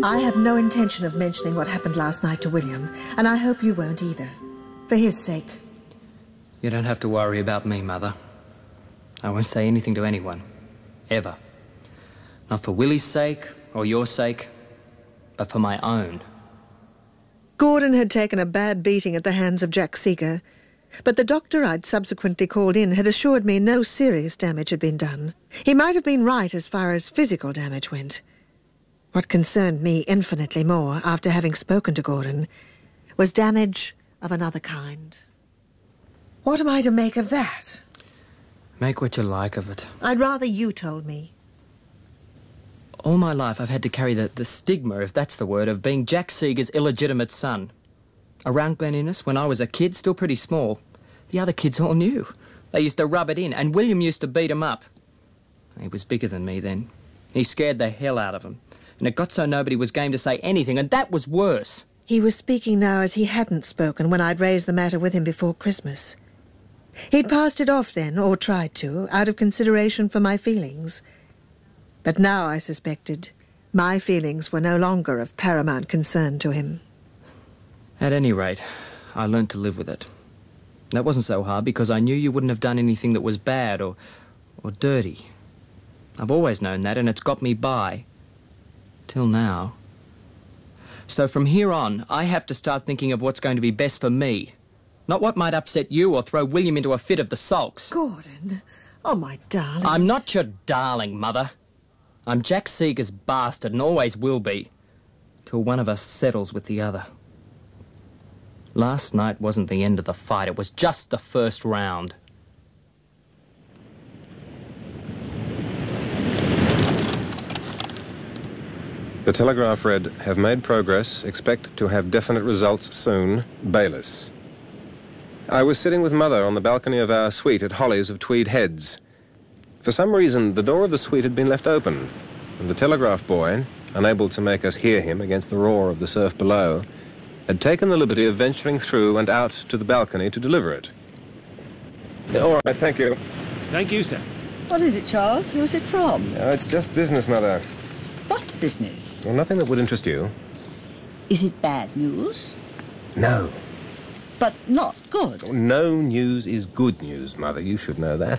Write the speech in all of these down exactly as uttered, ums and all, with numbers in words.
I have no intention of mentioning what happened last night to William, and I hope you won't either. For his sake. You don't have to worry about me, Mother. I won't say anything to anyone. Ever. Not for Willie's sake, or your sake, but for my own. Gordon had taken a bad beating at the hands of Jack Seeger, but the doctor I'd subsequently called in had assured me no serious damage had been done. He might have been right as far as physical damage went. What concerned me infinitely more, after having spoken to Gordon, was damage of another kind. What am I to make of that? Make what you like of it. I'd rather you told me. All my life I've had to carry the, the stigma, if that's the word, of being Jack Seeger's illegitimate son. Around Glen Innes, when I was a kid, still pretty small, the other kids all knew. They used to rub it in, and William used to beat him up. He was bigger than me then. He scared the hell out of him. And it got so nobody was game to say anything, and that was worse. He was speaking now as he hadn't spoken when I'd raised the matter with him before Christmas. He'd passed it off then, or tried to, out of consideration for my feelings. But now I suspected my feelings were no longer of paramount concern to him. At any rate, I learnt to live with it. That wasn't so hard because I knew you wouldn't have done anything that was bad or, or dirty. I've always known that, and it's got me by. Till now. So from here on, I have to start thinking of what's going to be best for me. Not what might upset you or throw William into a fit of the sulks. Gordon, oh my darling. I'm not your darling, Mother. I'm Jack Seeger's bastard and always will be. Till one of us settles with the other. Last night wasn't the end of the fight. It was just the first round. The Telegraph read, "Have made progress. Expect to have definite results soon. Bayliss." I was sitting with Mother on the balcony of our suite at Holly's of Tweed Heads. For some reason, the door of the suite had been left open, and the telegraph boy, unable to make us hear him against the roar of the surf below, had taken the liberty of venturing through and out to the balcony to deliver it. All right, thank you. Thank you, sir. What is it, Charles? Who's it from? No, it's just business, Mother. What business? Well, nothing that would interest you. Is it bad news? No. But not good? No news is good news, Mother. You should know that.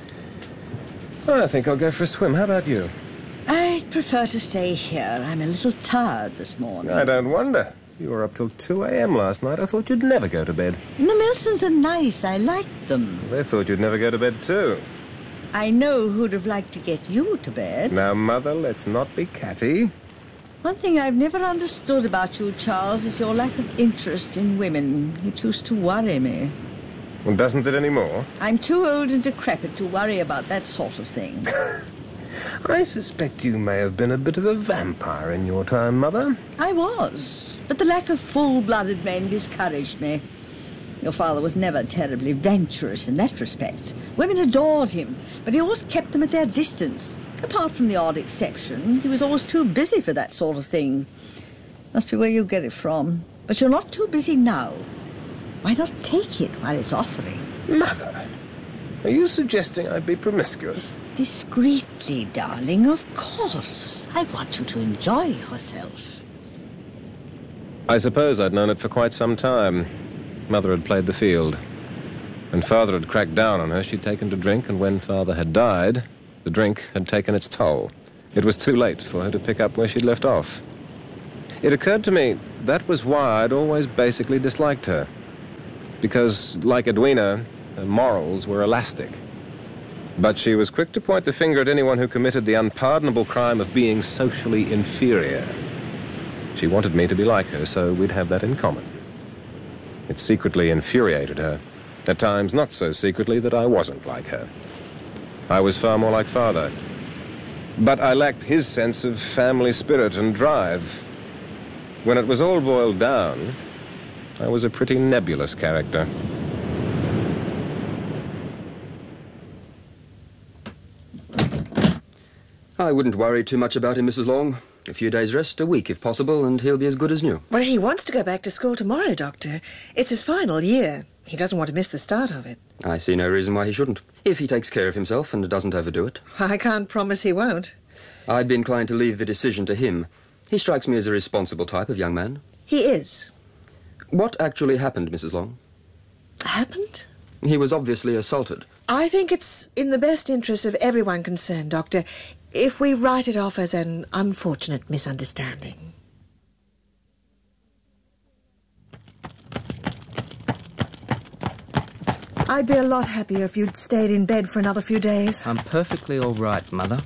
I think I'll go for a swim. How about you? I'd prefer to stay here. I'm a little tired this morning. I don't wonder. You were up till two a m last night. I thought you'd never go to bed. The Milsons are nice. I like them. They thought you'd never go to bed, too. I know who'd have liked to get you to bed. Now, Mother, let's not be catty. One thing I've never understood about you, Charles, is your lack of interest in women. It used to worry me. Well, doesn't it anymore? I'm too old and decrepit to worry about that sort of thing. I suspect you may have been a bit of a vampire in your time, Mother. I was, but the lack of full-blooded men discouraged me. Your father was never terribly venturous in that respect. Women adored him, but he always kept them at their distance. Apart from the odd exception, he was always too busy for that sort of thing. Must be where you get it from. But you're not too busy now. Why not take it while it's offering? Mother, are you suggesting I be promiscuous? Discreetly, darling, of course. I want you to enjoy yourself. I suppose I'd known it for quite some time. Mother had played the field. When Father had cracked down on her, she'd taken to drink, and when Father had died, the drink had taken its toll. It was too late for her to pick up where she'd left off. It occurred to me that was why I'd always basically disliked her. Because, like Edwina, her morals were elastic. But she was quick to point the finger at anyone who committed the unpardonable crime of being socially inferior. She wanted me to be like her, so we'd have that in common. It secretly infuriated her. At times, not so secretly that I wasn't like her. I was far more like Father. But I lacked his sense of family spirit and drive. When it was all boiled down, I was a pretty nebulous character. I wouldn't worry too much about him, Missus Long. A few days' rest, a week if possible, and he'll be as good as new. Well, he wants to go back to school tomorrow, Doctor. It's his final year. He doesn't want to miss the start of it. I see no reason why he shouldn't, if he takes care of himself and doesn't overdo it. I can't promise he won't. I'd be inclined to leave the decision to him. He strikes me as a responsible type of young man. He is. What actually happened, Missus Long? Happened? He was obviously assaulted. I think it's in the best interest of everyone concerned, Doctor, if we write it off as an unfortunate misunderstanding. I'd be a lot happier if you'd stayed in bed for another few days. I'm perfectly all right, Mother.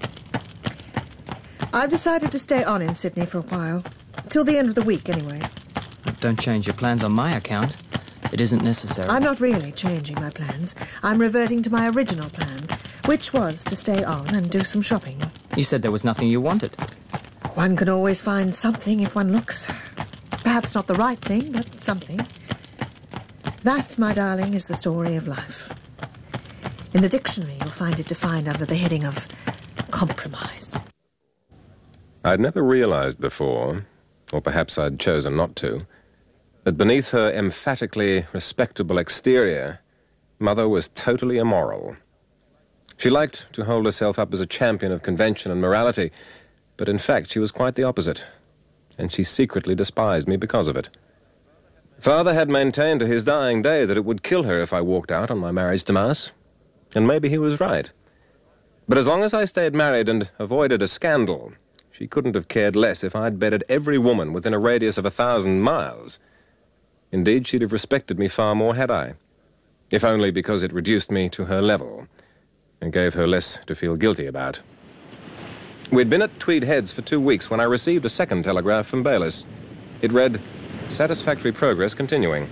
I've decided to stay on in Sydney for a while. Till the end of the week, anyway. Don't change your plans on my account. It isn't necessary. I'm not really changing my plans. I'm reverting to my original plan, which was to stay on and do some shopping. You said there was nothing you wanted. One can always find something if one looks. Perhaps not the right thing, but something. That, my darling, is the story of life. In the dictionary, you'll find it defined under the heading of compromise. I'd never realized before, or perhaps I'd chosen not to, that beneath her emphatically respectable exterior, Mother was totally immoral. She liked to hold herself up as a champion of convention and morality, but in fact she was quite the opposite, and she secretly despised me because of it. Father had maintained to his dying day that it would kill her if I walked out on my marriage to Mass, and maybe he was right. But as long as I stayed married and avoided a scandal, she couldn't have cared less if I'd bedded every woman within a radius of a thousand miles. Indeed, she'd have respected me far more had I, if only because it reduced me to her level and gave her less to feel guilty about. We'd been at Tweed Heads for two weeks when I received a second telegraph from Bayliss. It read, "Satisfactory progress continuing."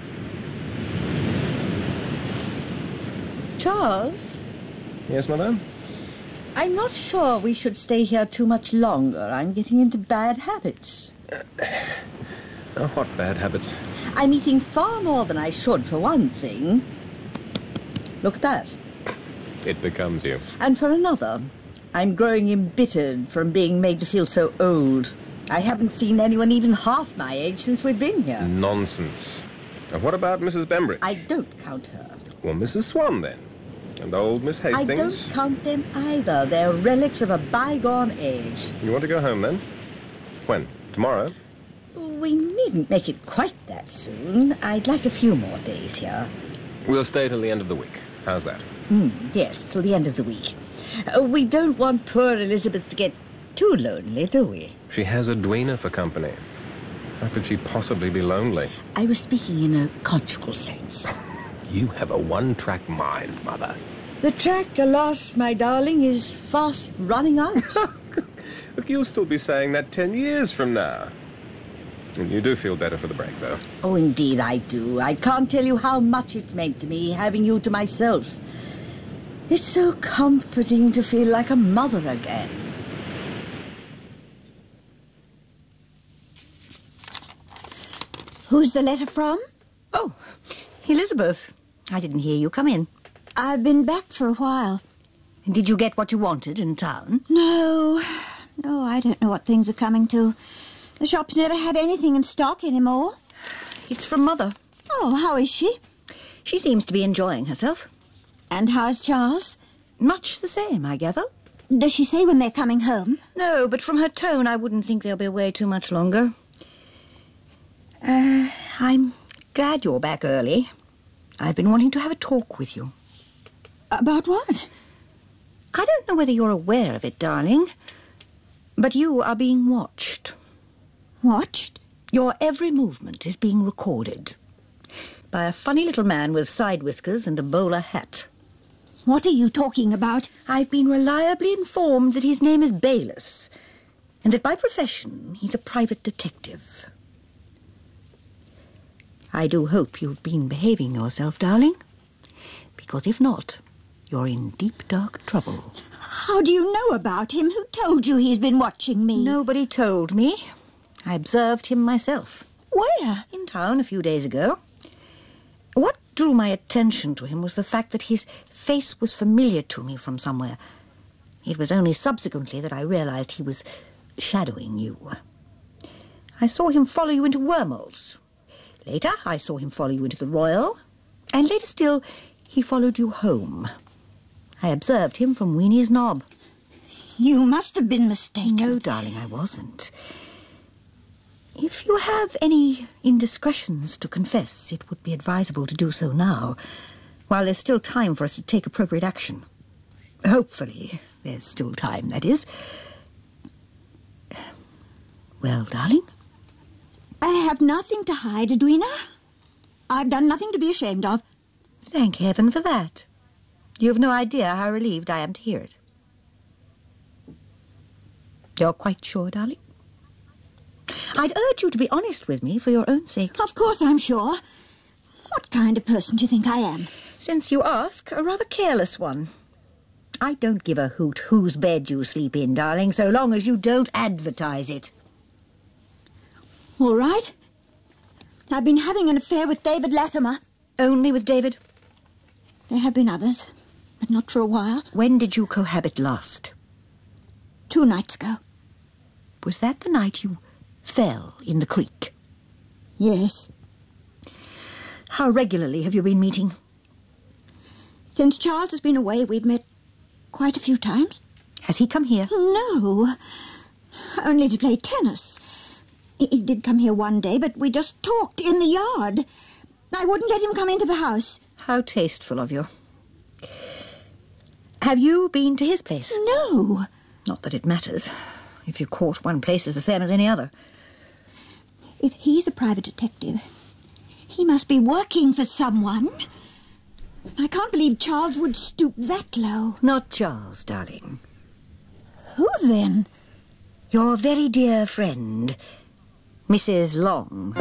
Charles? Yes, Mother? I'm not sure we should stay here too much longer. I'm getting into bad habits. Oh, what bad habits? I'm eating far more than I should, for one thing. Look at that. It becomes you. And for another, I'm growing embittered from being made to feel so old. I haven't seen anyone even half my age since we've been here. Nonsense. Now, what about Missus Bembridge? I don't count her. Well, Missus Swan, then. And old Miss Hastings. I don't count them either. They're relics of a bygone age. You want to go home, then? When? Tomorrow? We needn't make it quite that soon. I'd like a few more days here. We'll stay till the end of the week. How's that? Mm, yes, till the end of the week. Uh, we don't want poor Elizabeth to get too lonely, do we? She has Edwina for company. How could she possibly be lonely? I was speaking in a conjugal sense. You have a one-track mind, Mother. The track, alas, my darling, is fast running out. Look, you'll still be saying that ten years from now. And you do feel better for the break, though. Oh, indeed I do. I can't tell you how much it's meant to me, having you to myself. It's so comforting to feel like a mother again. Who's the letter from? Oh, Elizabeth. I didn't hear you. Come in. I've been back for a while. And did you get what you wanted in town? No. No, I don't know what things are coming to. The shops never have anything in stock anymore. It's from Mother. Oh, how is she? She seems to be enjoying herself. And how's Charles? Much the same, I gather. Does she say when they're coming home? No, but from her tone, I wouldn't think they'll be away too much longer. Uh, I'm glad you're back early. I've been wanting to have a talk with you. About what? I don't know whether you're aware of it, darling, but you are being watched. Watched? Your every movement is being recorded by a funny little man with side whiskers and a bowler hat. What are you talking about? I've been reliably informed that his name is Bayliss, and that by profession he's a private detective. I do hope you've been behaving yourself, darling, because if not, you're in deep, dark trouble. How do you know about him? Who told you he's been watching me? Nobody told me. I observed him myself. Where? In town a few days ago. What drew my attention to him was the fact that his face was familiar to me from somewhere. It was only subsequently that I realized he was shadowing you. I saw him follow you into Wormald's. Later, I saw him follow you into the Royal. And later still, he followed you home. I observed him from Weenie's Knob. You must have been mistaken. No, darling, I wasn't. If you have any indiscretions to confess, it would be advisable to do so now, while there's still time for us to take appropriate action. Hopefully, there's still time, that is. Well, darling? I have nothing to hide, Edwina. I've done nothing to be ashamed of. Thank heaven for that. You have no idea how relieved I am to hear it. You're quite sure, darling? I'd urge you to be honest with me for your own sake. Of course I'm sure. What kind of person do you think I am? Since you ask, a rather careless one. I don't give a hoot whose bed you sleep in, darling, so long as you don't advertise it. All right. I've been having an affair with David Latimer. Only with David? There have been others, but not for a while. When did you cohabit last? Two nights ago. Was that the night you fell in the creek? Yes. How regularly have you been meeting? Since Charles has been away, we've met quite a few times. Has he come here? No, only to play tennis. He, he did come here one day, but we just talked in the yard. I wouldn't let him come into the house. How tasteful of you. Have you been to his place? No. Not that it matters. If you're caught, one place is the same as any other. If he's a private detective, he must be working for someone. I can't believe Charles would stoop that low. Not Charles, darling. Who then? Your very dear friend, Missus Long.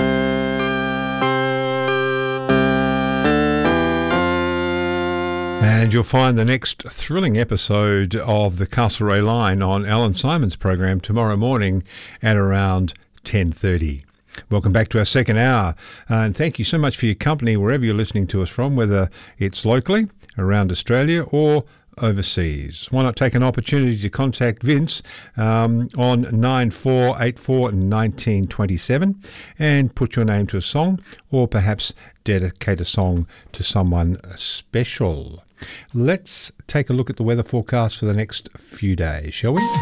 And you'll find the next thrilling episode of the Castlereagh Line on Alan Simon's program tomorrow morning at around ten thirty. Welcome back to our second hour, and thank you so much for your company wherever you're listening to us from, whether it's locally, around Australia, or overseas. Why not take an opportunity to contact Vince um, on nine four eight four one nine two seven and put your name to a song, or perhaps dedicate a song to someone special. Let's take a look at the weather forecast for the next few days, shall we?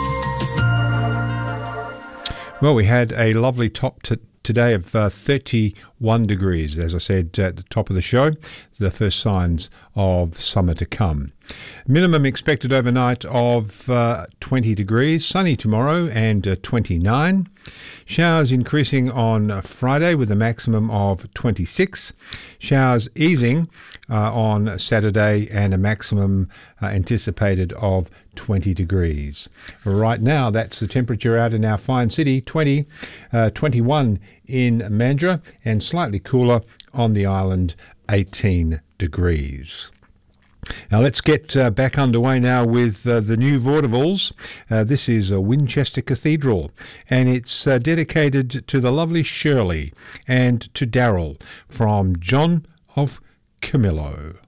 Well, we had a lovely top to today of uh, thirty-one degrees, as I said at the top of the show, the first signs of summer to come. Minimum expected overnight of uh, twenty degrees, sunny tomorrow and uh, twenty-nine. Showers increasing on Friday with a maximum of twenty-six. Showers easing uh, on Saturday and a maximum uh, anticipated of twenty degrees. Right now, that's the temperature out in our fine city, twenty, uh, twenty-one in Mandurah, and slightly cooler on the island, eighteen degrees. Now let's get uh, back underway now with uh, the new vaudevilles. Uh, this is uh, Winchester Cathedral, and it's uh, dedicated to the lovely Shirley and to Darrell from John of Camillo.